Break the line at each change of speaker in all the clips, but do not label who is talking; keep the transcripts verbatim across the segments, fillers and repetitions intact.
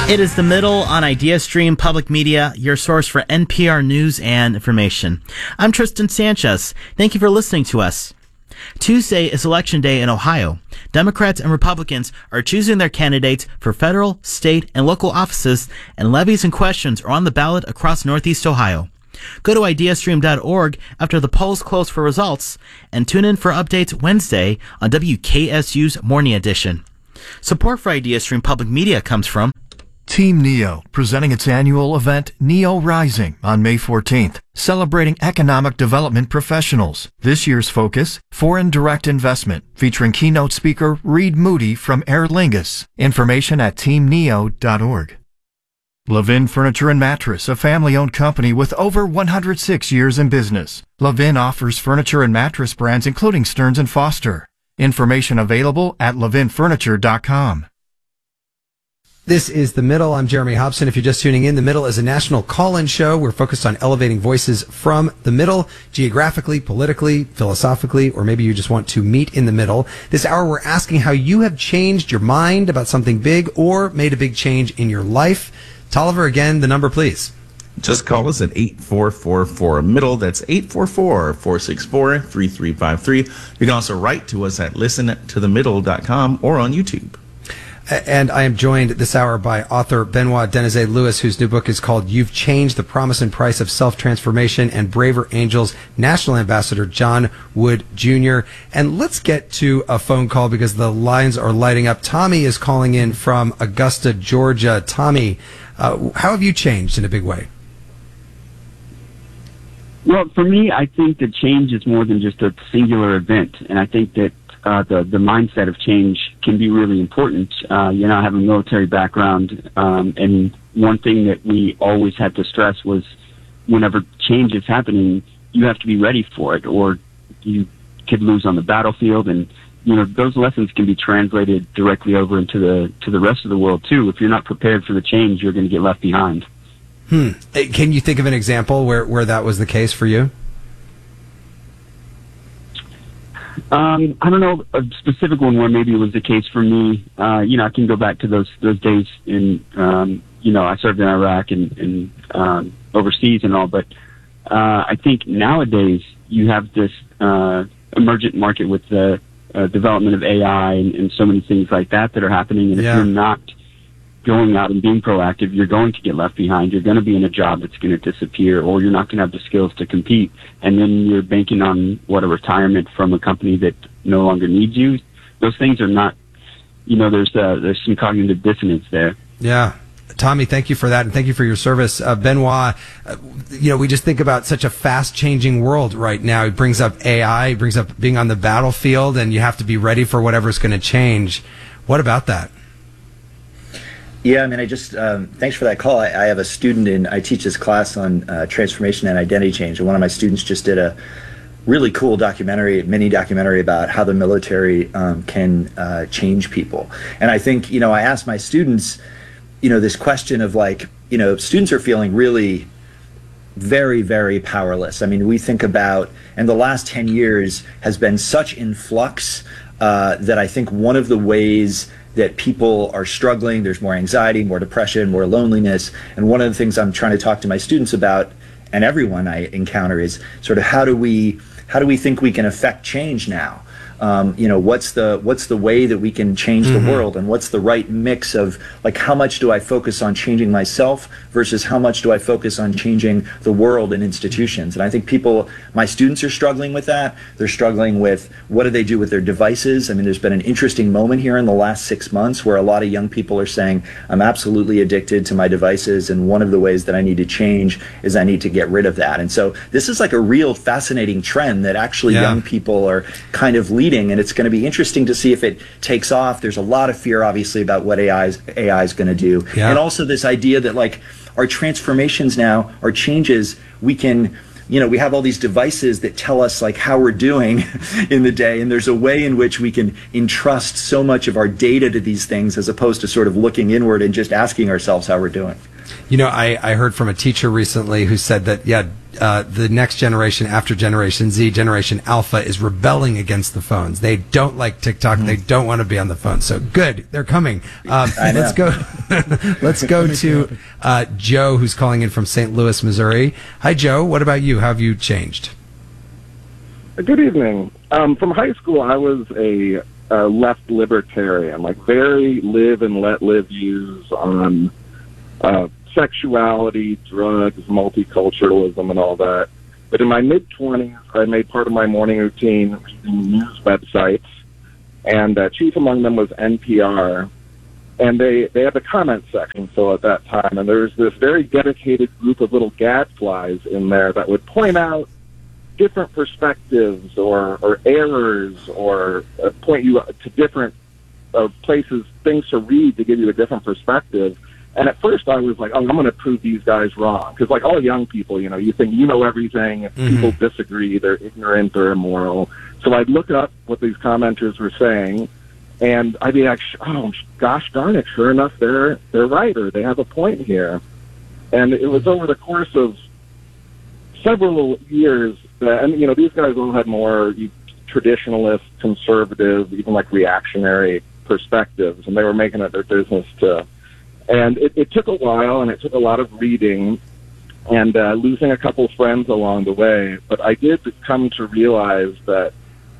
It is The Middle on IdeaStream Public Media, your source for N P R news and information. I'm Tristan Sanchez. Thank you for listening to us. Tuesday is Election Day in Ohio. Democrats and Republicans are choosing their candidates for federal, state, and local offices, and levies and questions are on the ballot across Northeast Ohio. Go to ideastream dot org after the polls close for results, and tune in for updates Wednesday on W K S U's Morning Edition. Support for IdeaStream Public Media comes from
Team Neo, presenting its annual event, Neo Rising, on May fourteenth, celebrating economic development professionals. This year's focus, foreign direct investment, featuring keynote speaker Reed Moody from Aer Lingus. Information at team neo dot org. Levin Furniture and Mattress, a family-owned company with over one hundred six years in business. Levin offers furniture and mattress brands including Stearns and Foster. Information available at levin furniture dot com.
This is The Middle. I'm Jeremy Hobson. If you're just tuning in, The Middle is a national call-in show. We're focused on elevating voices from the middle, geographically, politically, philosophically, or maybe you just want to meet in the middle. This hour, we're asking how you have changed your mind about something big or made a big change in your life. Tolliver, again, the number, please.
Just call us at eight four four four middle. That's eight four four, four six four, three three five three. You can also write to us at listen to the middle dot com or on YouTube.
And I am joined this hour by author Benoit Denezet Lewis, whose new book is called You've Changed: The Promise and Price of Self-Transformation, and Braver Angels National Ambassador John Wood Junior And let's get to a phone call because the lines are lighting up. Tommy is calling in from Augusta, Georgia. Tommy, uh, how have you changed in a big way?
Well, for me, I think that change is more than just a singular event, and I think that Uh, the, the mindset of change can be really important. Uh, you know, I have a military background, um, and one thing that we always had to stress was whenever change is happening, you have to be ready for it, or you could lose on the battlefield. And, you know, those lessons can be translated directly over into the, to the rest of the world, too. If you're not prepared for the change, you're going to get left behind.
Hmm. Can you think of an example where, where that was the case for you?
Um, I don't know a specific one where maybe it was the case for me. Uh, you know, I can go back to those those days in, um, you know, I served in Iraq and, and um, overseas and all, but uh, I think nowadays you have this uh, emergent market with the uh, development of A I and, and so many things like that that are happening, and
yeah.
if you're not going out and being proactive, you're going to get left behind. You're going to be in a job that's going to disappear, or you're not going to have the skills to compete. And then you're banking on, what, a retirement from a company that no longer needs you. Those things are not, you know, there's uh, there's some cognitive dissonance there.
Yeah. Tommy, thank you for that, and thank you for your service. Uh, Benoit, uh, you know, we just think about such a fast-changing world right now. He brings up A I, he brings up being on the battlefield, and you have to be ready for whatever's going to change. What about that?
Yeah, I mean, I just, um, thanks for that call. I, I have a student in, I teach this class on uh, transformation and identity change, and one of my students just did a really cool documentary, mini documentary about how the military um, can uh, change people. And I think, you know, I asked my students, you know, this question of like, you know, students are feeling really very, very powerless. I mean, we think about, and the last ten years has been such in flux uh, that I think one of the ways that people are struggling, there's more anxiety, more depression, more loneliness. And one of the things I'm trying to talk to my students about, and everyone I encounter, is sort of how do we how do we think we can affect change now? Um, you know, what's the what's the way that we can change mm-hmm. the world, and what's the right mix of, like, how much do I focus on changing myself versus how much do I focus on changing the world and institutions? And I think people, my students are struggling with that. They're struggling with what do they do with their devices. I mean, there's been an interesting moment here in the last six months where a lot of young people are saying, I'm absolutely addicted to my devices, and one of the ways that I need to change is I need to get rid of that. And so this is like a real fascinating trend that actually yeah. young people are kind of leading. And it's going to be interesting to see if it takes off. There's a lot of fear, obviously, about what A I is, A I is going to do. Yeah. And also this idea that, like, our transformations now, our changes, we can, you know, we have all these devices that tell us, like, how we're doing in the day. And there's a way in which we can entrust so much of our data to these things as opposed to sort of looking inward and just asking ourselves how we're doing.
You know, I, I heard from a teacher recently who said that, yeah, uh, the next generation after Generation Z, Generation Alpha, is rebelling against the phones. They don't like TikTok. Mm-hmm. They don't want to be on the phone. So good. They're coming. Um, let's go. Let's go to uh, Joe, who's calling in from Saint Louis, Missouri. Hi, Joe. What about you? How have you changed?
Good evening. Um, from high school, I was a, a left libertarian, like very live and let live views on uh, sexuality, drugs, multiculturalism, and all that. But in my mid-twenties, I made part of my morning routine reading news websites, and uh, chief among them was N P R. And they, they had the comment section still at that time, and there was this very dedicated group of little gadflies in there that would point out different perspectives or, or errors or uh, point you to different uh, places, things to read to give you a different perspective. And at first I was like, oh, I'm going to prove these guys wrong. Because like all young people, you know, you think you know everything. If mm-hmm. people disagree, they're ignorant or immoral. So I'd look up what these commenters were saying, and I'd be like, oh, gosh darn it, sure enough, they're, they're right, or they have a point here. And it was over the course of several years that, and, you know, these guys all had more traditionalist, conservative, even like reactionary perspectives, and they were making it their business to. And it, it took a while, and it took a lot of reading and uh, losing a couple friends along the way. But I did come to realize that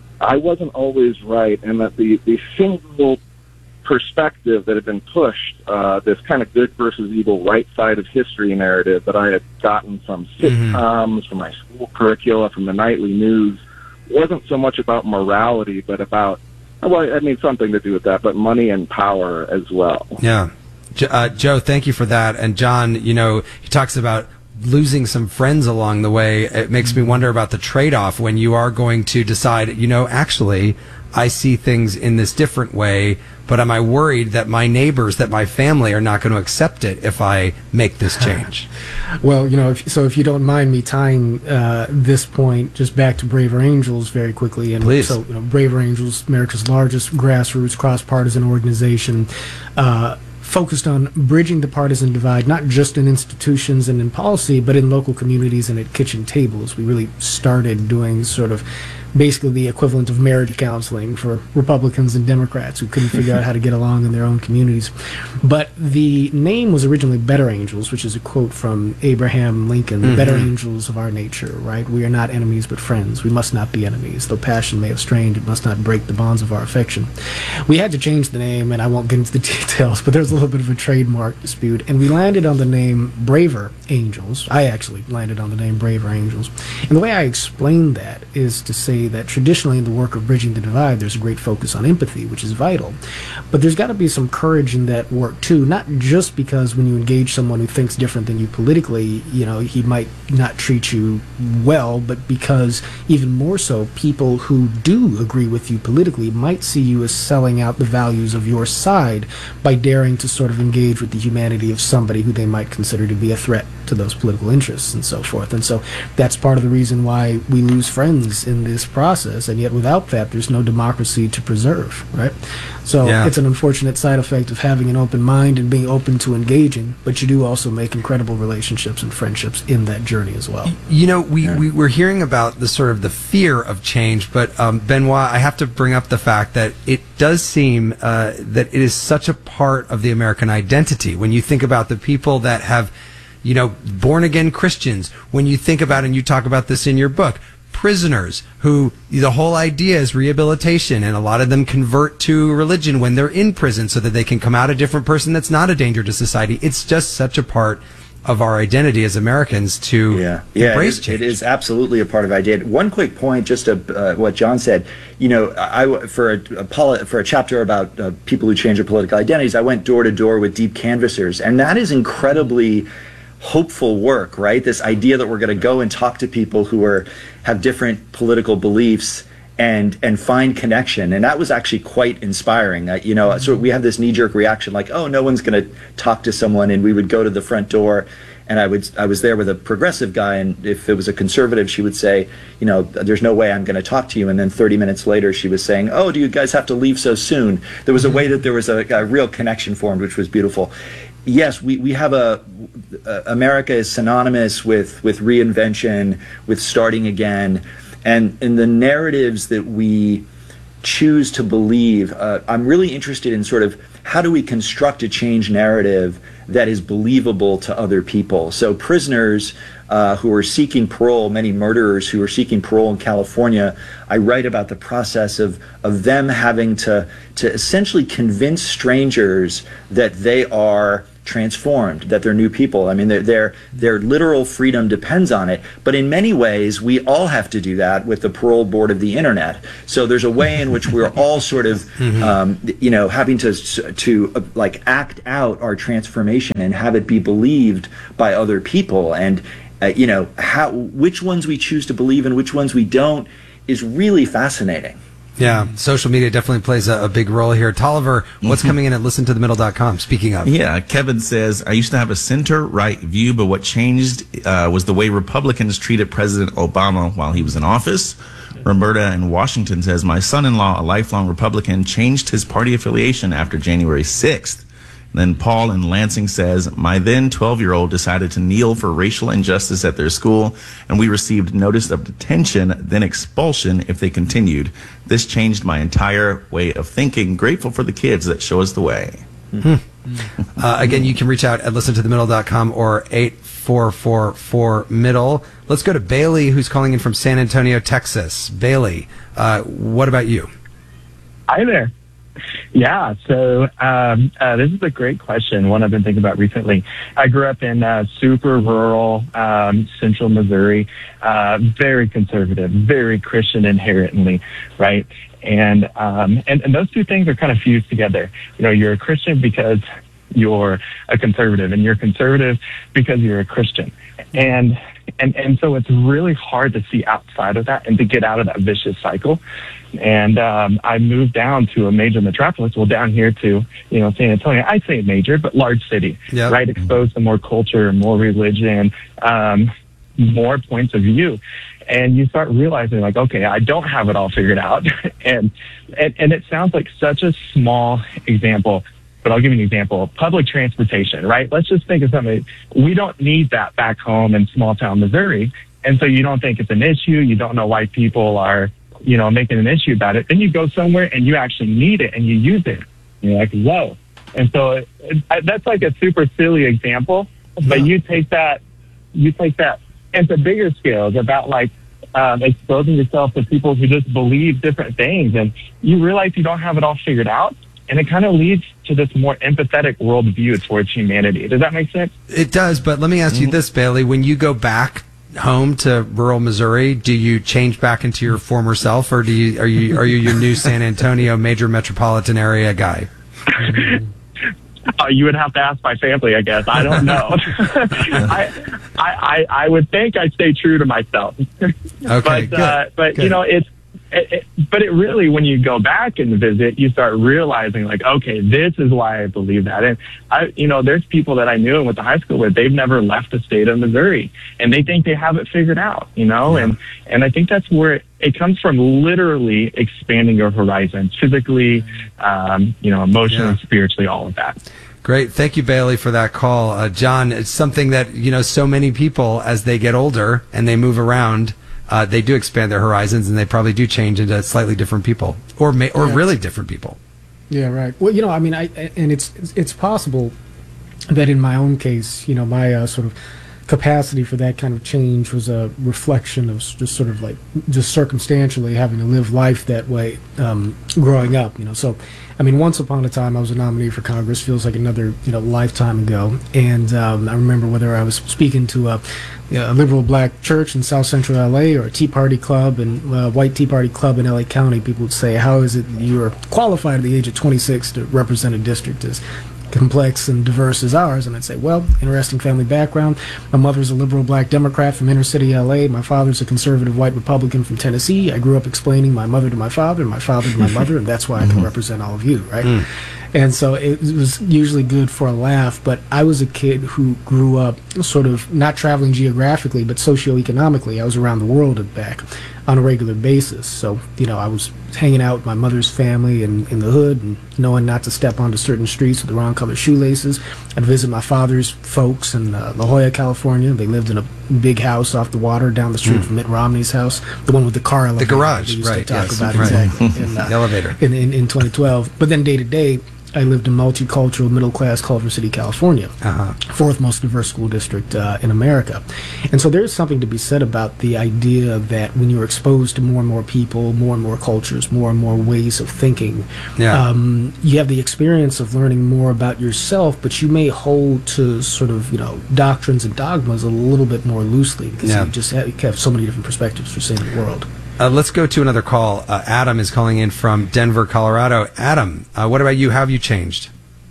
I wasn't always right, and that the, the single perspective that had been pushed, uh, this kind of good versus evil right side of history narrative that I had gotten from sitcoms, mm-hmm. from my school curricula, from the nightly news, wasn't so much about morality, but about, well, it had something to do with that, but money and power as well.
Yeah. Uh, Joe, thank you for that. And John, you know, he talks about losing some friends along the way. It makes me wonder about the trade-off when you are going to decide, you know, actually, I see things in this different way, but am I worried that my neighbors, that my family are not going to accept it if I make this change?
Well, you know, if, so if you don't mind me tying uh, this point just back to Braver Angels very quickly. And
Please.
So, you know, Braver Angels, America's largest grassroots cross-partisan organization, uh, focused on bridging the partisan divide, not just in institutions and in policy, but in local communities and at kitchen tables. We really started doing sort of basically the equivalent of marriage counseling for Republicans and Democrats who couldn't figure out how to get along in their own communities. But the name was originally Better Angels, which is a quote from Abraham Lincoln, the mm-hmm. better angels of our nature, right? We are not enemies but friends. We must not be enemies. Though passion may have strained, it must not break the bonds of our affection. We had to change the name, and I won't get into the details, but there's a little bit of a trademark dispute, and we landed on the name Braver Angels. I actually landed on the name Braver Angels. And the way I explain that is to say that traditionally in the work of bridging the divide, there's a great focus on empathy, which is vital. But there's got to be some courage in that work, too, not just because when you engage someone who thinks different than you politically, you know, he might not treat you well, but because even more so, people who do agree with you politically might see you as selling out the values of your side by daring to sort of engage with the humanity of somebody who they might consider to be a threat to those political interests and so forth. And so that's part of the reason why we lose friends in this process, and yet without that there's no democracy to preserve, right? So yeah. It's an unfortunate side effect of having an open mind and being open to engaging, but you do also make incredible relationships and friendships in that journey as well.
You know, we, yeah. we, we're hearing about the sort of the fear of change, but um, Benoit, I have to bring up the fact that it does seem uh, that it is such a part of the American identity. When you think about the people that have, you know, born-again Christians, when you think about, and you talk about this in your book, prisoners who the whole idea is rehabilitation, and a lot of them convert to religion when they're in prison so that they can come out a different person that's not a danger to society. It's just such a part of our identity as Americans to
yeah. Yeah,
embrace
it is,
change.
It is absolutely a part of identity. One quick point, just to uh, what John said. You know, I for a, a poli- for a chapter about uh, people who change their political identities, I went door to door with deep canvassers, and that is incredibly hopeful work, right? This idea that we're going to go and talk to people who are have different political beliefs and and find connection, and that was actually quite inspiring. Uh, you know, mm-hmm. So we have this knee-jerk reaction, like, oh, no one's going to talk to someone, and we would go to the front door, and I would I was there with a progressive guy, and if it was a conservative, she would say, you know, there's no way I'm going to talk to you, and then thirty minutes later, she was saying, oh, do you guys have to leave so soon? There was a way that there was a, a real connection formed, which was beautiful. Yes, we, we have a, uh, America is synonymous with, with reinvention, with starting again, and in the narratives that we choose to believe, uh, I'm really interested in sort of how do we construct a change narrative that is believable to other people? So prisoners uh, who are seeking parole, many murderers who are seeking parole in California, I write about the process of, of them having to, to essentially convince strangers that they are transformed, that they're new people. I mean, their, their their literal freedom depends on it. But in many ways, we all have to do that with the parole board of the internet. So there's a way in which we're all sort of, um, you know, having to to uh, like act out our transformation and have it be believed by other people. And uh, you know, how which ones we choose to believe and which ones we don't is really fascinating.
Yeah, social media definitely plays a, a big role here. Tolliver, what's coming in at listen to the middle dot com? Speaking of.
Yeah, Kevin says, I used to have a center-right view, but what changed uh, was the way Republicans treated President Obama while he was in office. Roberta in Washington says, my son-in-law, a lifelong Republican, changed his party affiliation after January sixth. Then Paul in Lansing says, my then twelve-year-old decided to kneel for racial injustice at their school, and we received notice of detention, then expulsion if they continued. This changed my entire way of thinking. Grateful for the kids that show us the way.
Hmm. uh, again, you can reach out at listen to the middle dot com or eight four four four middle. Let's go to Bailey, who's calling in from San Antonio, Texas. Bailey, uh, what about you?
Hi there. Yeah, so um, uh, this is a great question, one I've been thinking about recently. I grew up in uh, super rural um, central Missouri, uh, very conservative, very Christian inherently, right? And, um, and and those two things are kind of fused together. You know, you're a Christian because you're a conservative, and you're conservative because you're a Christian. And and and so it's really hard to see outside of that and to get out of that vicious cycle. And um, I moved down to a major metropolis, well, down here to, you know, San Antonio. I say major, but large city, yep. Right? Exposed to more culture, more religion, um, more points of view. And you start realizing, like, okay, I don't have it all figured out. and, and and it sounds like such a small example, but I'll give you an example. Public transportation, right? Let's just think of something. We don't need that back home in small town Missouri. And so you don't think it's an issue. You don't know why people are, you know, making an issue about it. Then you go somewhere and you actually need it and you use it. And you're like, whoa. And so it, it, that's like a super silly example, but you take that, you take that into bigger scales about like um, exposing yourself to people who just believe different things, and you realize you don't have it all figured out. And it kind of leads to this more empathetic worldview towards humanity. Does that make sense?
It does, but let me ask you this, Bailey. When you go back home to rural Missouri, do you change back into your former self, or do you are you are you your new San Antonio major metropolitan area guy?
Uh, you would have to ask my family, I guess. I don't know. I, I I I would think I stay true to myself.
Okay,
but
good,
uh, but
good.
you know it's. It, it, but it really, when you go back and visit, you start realizing, like, okay, this is why I believe that. And I, you know, there's people that I knew and went to high school with, they've never left the state of Missouri, and they think they have it figured out, you know. Yeah. And and I think that's where it, it comes from, literally expanding your horizons, physically, um, you know, emotionally, yeah. spiritually, all of that.
Great. Thank you, Bailey, for that call. Uh, John, it's something that, you know, so many people, as they get older and they move around, Uh, they do expand their horizons, and they probably do change into slightly different people, or may, or yeah. really different people.
Yeah, right. Well, you know, I mean, I and it's it's possible that in my own case, you know, my uh, sort of capacity for that kind of change was a reflection of just sort of like just circumstantially having to live life that way um, growing up. You know, so I mean, once upon a time, I was a nominee for Congress. Feels like another, you know, lifetime ago. And um, I remember whether I was speaking to a, a liberal black church in South Central L A or a Tea Party club and uh, white Tea Party club in L A County, people would say, "How is it that you are qualified at the age of twenty-six to represent a district as complex and diverse as ours?" And I'd say, well, interesting family background. My mother's a liberal black Democrat from inner city L A. My father's a conservative white Republican from Tennessee. I grew up explaining my mother to my father, my father to my mother, and that's why I can represent all of you, right? Mm. And so it was usually good for a laugh, but I was a kid who grew up sort of not traveling geographically, but socioeconomically. I was around the world and back on a regular basis. So, you know, I was hanging out with my mother's family in, in the hood and knowing not to step onto certain streets with the wrong color shoelaces. I'd visit my father's folks in uh, La Jolla, California. They lived in a big house off the water down the street mm. from Mitt Romney's house, the one with the car elevator.
The garage,
used
right.
to talk
yes,
about
right.
exactly in, uh,
the elevator.
In, in, in twenty twelve. But then day to day, I lived in multicultural, middle-class Culver City, California,
Uh-huh.
fourth most diverse school district uh, in America. And so there's something to be said about the idea that when you're exposed to more and more people, more and more cultures, more and more ways of thinking,
Yeah.
um, you have the experience of learning more about yourself, but you may hold to sort of, you know, doctrines and dogmas a little bit more loosely because
Yeah.
you just have, you have so many different perspectives for seeing the world.
Uh, let's go to another call. Uh, Adam is calling in from Denver, Colorado. Adam, uh, what about you? How have you changed?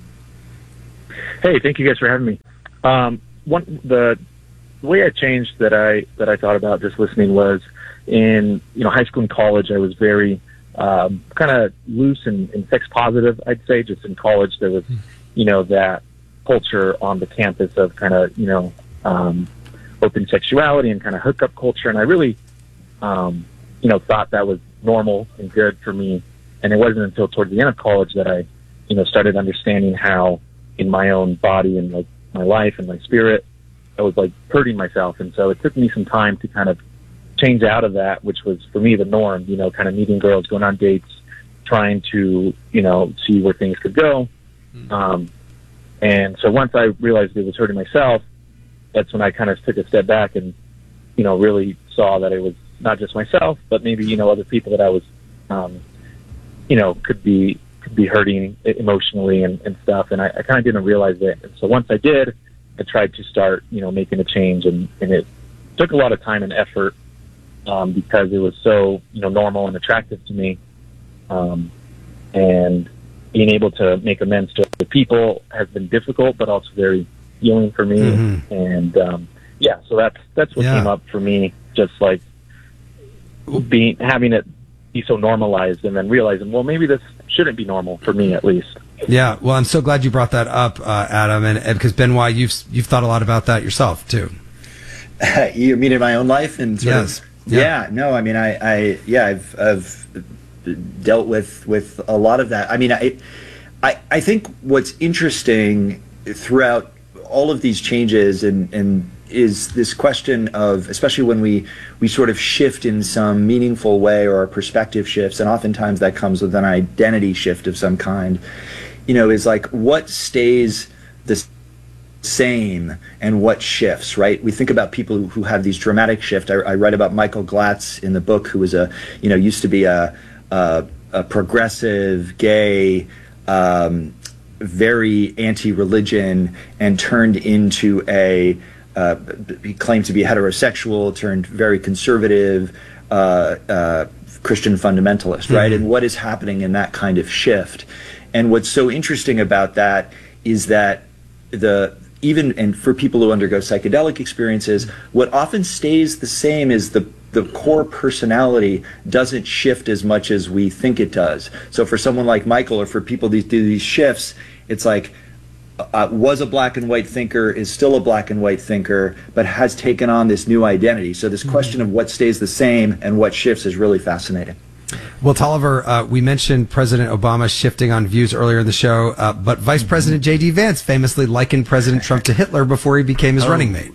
Hey, thank you guys for having me. Um, one the way I changed that I that I thought about just listening was in you know high school and college. I was very um, kind of loose and, and sex positive. I'd say just in college there was you know that culture on the campus of kind of you know um, open sexuality and kind of hookup culture, and I really um, you know thought that was normal and good for me. And it wasn't until towards the end of college that I you know started understanding how in my own body and like my life and my spirit, I was like hurting myself. And so it took me some time to kind of change out of that, which was for me the norm, you know, kind of meeting girls, going on dates, trying to, you know, see where things could go. Mm-hmm. Um, and so once I realized it was hurting myself, that's when I kind of took a step back and, you know, really saw that it was not just myself, but maybe, you know, other people that I was, um, you know, could be, could be hurting emotionally and, and stuff. And I, I kind of didn't realize it. And so once I did, I tried to start, you know, making a change, and, and it took a lot of time and effort, um, because it was so, you know, normal and attractive to me. Um, and being able to make amends to the people has been difficult, but also very healing for me. Mm-hmm. And, um, yeah, so that's, that's what
Yeah.
came up for me. Just like being, having it be so normalized, and then realizing, well, maybe this shouldn't be normal for me, at least.
Yeah, well, I'm so glad you brought that up, uh, Adam, and because Benoit, you've you've thought a lot about that yourself too.
You mean in my own life and sort
Yes.
of,
Yeah.
yeah. No, I mean, I, I yeah, I've I've dealt with with a lot of that. I mean, I, I I think what's interesting throughout all of these changes and and is this question of, especially when we we sort of shift in some meaningful way, or our perspective shifts, and oftentimes that comes with an identity shift of some kind, you know, is like what stays the same and what shifts, right? We think about people who, who have these dramatic shifts. I, I write about Michael Glatz in the book, who was a, you know, used to be a, a, a progressive, gay, um, very anti-religion, and turned into a, uh, he claimed to be heterosexual, turned very conservative, uh, uh, Christian fundamentalist, right? Mm-hmm. And what is happening in that kind of shift? And what's so interesting about that is that the even and for people who undergo psychedelic experiences, what often stays the same is the the core personality doesn't shift as much as we think it does. So for someone like Michael, or for people who do these shifts, it's like uh, was a black and white thinker, is still a black and white thinker, but has taken on this new identity. So this question of what stays the same and what shifts is really fascinating.
Well, Tolliver, uh, we mentioned President Obama shifting on views earlier in the show, uh, but Vice President J D Vance famously likened President Trump to Hitler before he became his
Oh.
running mate.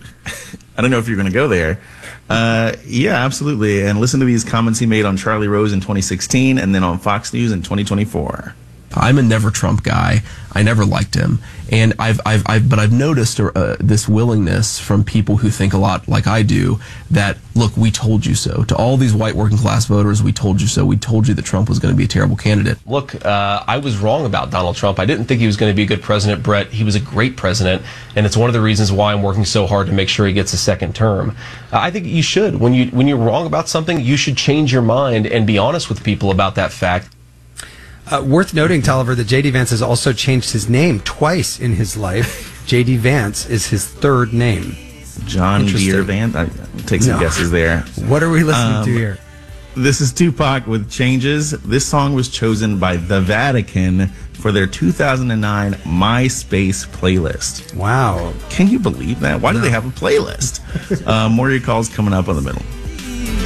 I don't know if you're going to go there. Uh, yeah, absolutely. And listen to these comments he made on Charlie Rose in twenty sixteen and then on Fox News in twenty twenty-four.
I'm a never Trump guy. I never liked him, and I've, I've, I've but I've noticed uh, this willingness from people who think a lot like I do. That look, we told you so. To all these white working class voters, we told you so. We told you that Trump was going to be a terrible candidate.
Look, uh, I was wrong about Donald Trump. I didn't think he was going to be a good president, Brett. He was a great president, and it's one of the reasons why I'm working so hard to make sure he gets a second term. Uh, I think you should. When you when you're wrong about something, you should change your mind and be honest with people about that fact.
Uh, worth noting, Tolliver, that J D Vance has also changed his name twice in his life. J D Vance is his third name.
John Deere Vance. I'll take some
No.
guesses there.
What are we listening
Um,
to here?
This is Tupac with Changes. This song was chosen by the Vatican for their two thousand nine MySpace playlist.
Wow.
Can you believe that? Why do they have a playlist? uh, more of your calls coming up on the middle.